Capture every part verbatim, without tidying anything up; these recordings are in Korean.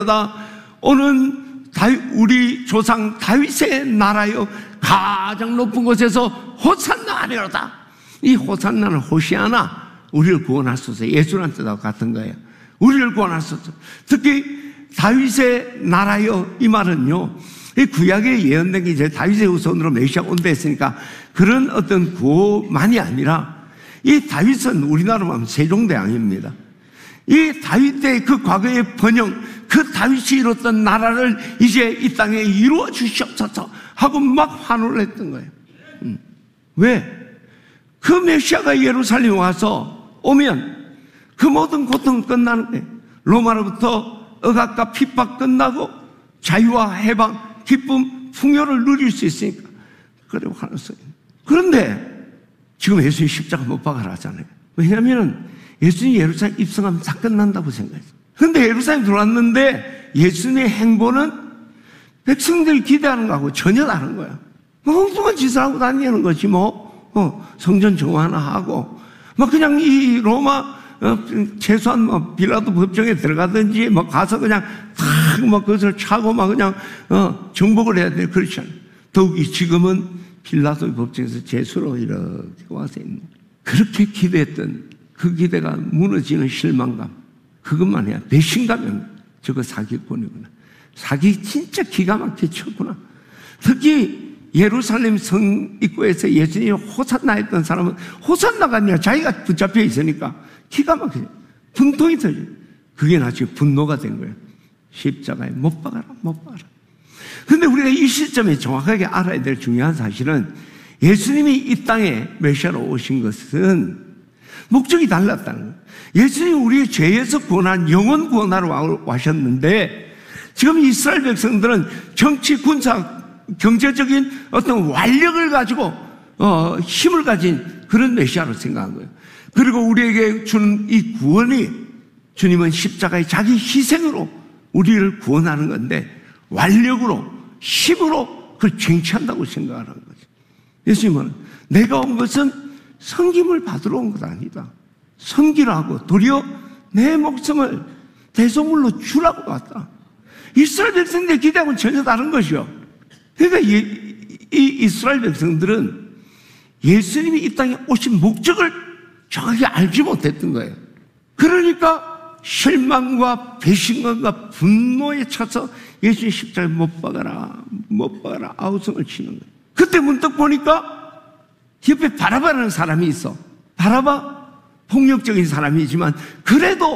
오는 우리 조상 다윗의 나라여 가장 높은 곳에서 호산나 아니로다. 이 호산나는 호시아나, 우리를 구원하소서, 예수라는 뜻하고 같은 거예요. 우리를 구원하소서. 특히 다윗의 나라여, 이 말은요, 이 구약에 예언된 게 이제 다윗의 후손으로 메시아 온다 했으니까 그런 어떤 구호만이 아니라, 이 다윗은 우리나라로 하면 세종대왕입니다. 이 다윗의 그 과거의 번영, 그 다윗이 이뤘던 나라를 이제 이 땅에 이루어 주시옵소서 하고 막 환호를 했던 거예요. 음. 왜? 그 메시아가 예루살렘에 와서 오면 그 모든 고통은 끝나는 거예요. 로마로부터 억압과 핍박 끝나고 자유와 해방, 기쁨, 풍요를 누릴 수 있으니까 그래 환호했어요. 그런데 지금 예수님 십자가 못 박아라 하잖아요. 왜냐하면 예수님이 예루살렘 입성하면 다 끝난다고 생각했어요. 그런데 예루살렘 들어왔는데 예수님의 행보는 백성들이 기대하는 거하고 전혀 다른 거야. 뭐 엉뚱한 짓을 하고 다니는 거지 뭐. 어, 성전 정화 하나 하고 뭐 그냥 이 로마 어, 최소한 뭐 빌라도 법정에 들어가든지 뭐 가서 그냥 탁뭐 그것을 차고 막 그냥 어, 정복을 해야 돼. 그렇지 않아요. 더욱이 지금은 빌라도 법정에서 제수로 이렇게 와서 있는 거예요. 그렇게 기대했던 그 기대가 무너지는 실망감, 그것만 해야 배신감은 저거 사기꾼이구나. 사기 진짜 기가 막히게 쳤구나. 특히 예루살렘 성 입구에서 예수님이 호산나 했던 사람은 호산나가 아니라 자기가 붙잡혀 있으니까 기가 막히죠. 분통이 터져. 그게 나중에 분노가 된 거예요. 십자가에 못 박아라, 못 박아라. 그런데 우리가 이 시점에 정확하게 알아야 될 중요한 사실은 예수님이 이 땅에 메시아로 오신 것은 목적이 달랐다는 거예요. 예수님이 우리의 죄에서 구원한 영혼 구원하러 와셨는데 지금 이스라엘 백성들은 정치, 군사, 경제적인 어떤 완력을 가지고 어, 힘을 가진 그런 메시아로 생각한 거예요. 그리고 우리에게 주는 이 구원이 주님은 십자가의 자기 희생으로 우리를 구원하는 건데 완력으로, 힘으로 그걸 쟁취한다고 생각하는 거죠. 예수님은 내가 온 것은 섬김을 받으러 온 것 아니다. 섬기라고 도리어 내 목숨을 대속물로 주라고 왔다. 이스라엘 백성들의 기대하고는 전혀 다른 것이요. 그러니까 예, 이 이스라엘 백성들은 예수님이 이 땅에 오신 목적을 정확히 알지 못했던 거예요. 그러니까 실망과 배신감과 분노에 차서 예수님 십자가에 못 박아라, 못 박아라 아우성을 치는 거예요. 그때 문득 보니까 옆에 바라바라는 사람이 있어. 바라바 폭력적인 사람이지만 그래도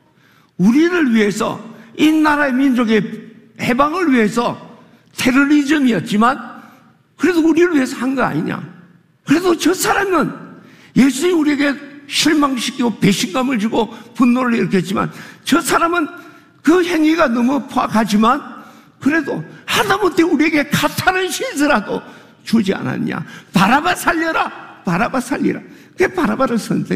우리를 위해서 이 나라의 민족의 해방을 위해서 테러리즘이었지만 그래도 우리를 위해서 한 거 아니냐. 그래도 저 사람은 예수님이 우리에게 실망시키고 배신감을 주고 분노를 일으켰지만 저 사람은 그 행위가 너무 포악하지만 그래도 하다못해 우리에게 카타르시스라도 주지 않았냐. 바라바 살려라, 바라바 살리라. 그게 바라바를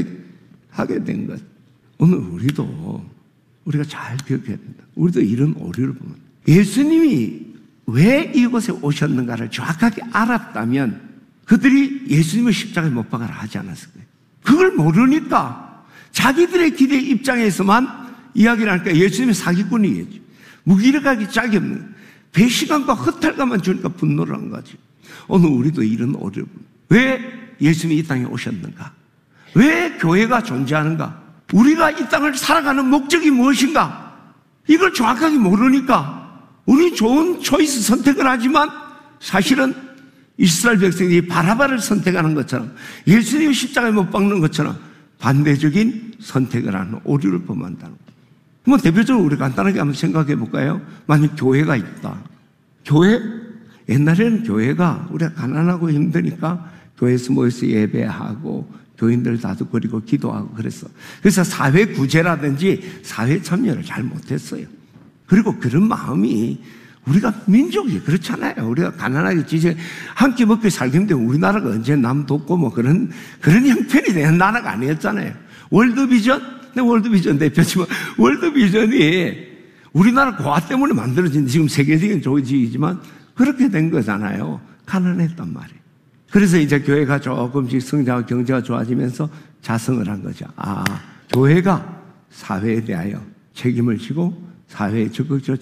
선택하게 된 것. 오늘 우리도 우리가 잘 기억해야 된다. 우리도 이런 오류를 보면 예수님이 왜 이곳에 오셨는가를 정확하게 알았다면 그들이 예수님을 십자가에 못 박아라 하지 않았을 거예요. 그걸 모르니까 자기들의 기대 입장에서만 이야기를 하니까 예수님이 사기꾼이겠죠. 무기력하기 짝이 없는 거예요. 배신감과 허탈감만 주니까 분노를 한 거지. 오늘 우리도 이런 오류를 왜 예수님이 이 땅에 오셨는가? 왜 교회가 존재하는가? 우리가 이 땅을 살아가는 목적이 무엇인가? 이걸 정확하게 모르니까 우리 좋은 초이스 선택을 하지만 사실은 이스라엘 백성들이 바라바를 선택하는 것처럼 예수님이 십자가에 못 박는 것처럼 반대적인 선택을 하는 오류를 범한다는 거예요. 뭐 대표적으로 우리 간단하게 한번 생각해 볼까요? 만약 교회가 있다. 교회? 옛날에는 교회가 우리가 가난하고 힘드니까 교회에서 모여서 예배하고 교인들 다독거리고 기도하고 그랬어. 그래서 사회 구제라든지 사회 참여를 잘 못했어요. 그리고 그런 마음이 우리가 민족이 그렇잖아요. 우리가 가난하게 지제 한 끼 먹고 살기 힘든데 우리나라가 언제 남 돕고 뭐 그런 그런 형편이 되는 나라가 아니었잖아요. 월드비전? 내 월드비전 대표지만 월드비전이 우리나라 고아 때문에 만들어진 지금 세계적인 조직이지만 그렇게 된 거잖아요. 가난했단 말이에요. 그래서 이제 교회가 조금씩 성장하고 경제가 좋아지면서 자성을 한 거죠. 아, 교회가 사회에 대하여 책임을 지고 사회에 적극적으로